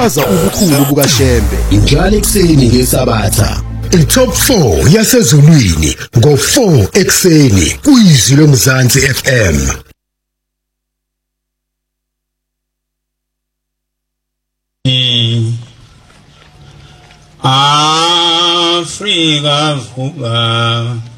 ichaza ubukhulu bukaShembe njalo ekseni ngeSabatha. iTop 4 yasezulwini ngo4 ekseni kuyizwi loMzansi FM. Afrika vuka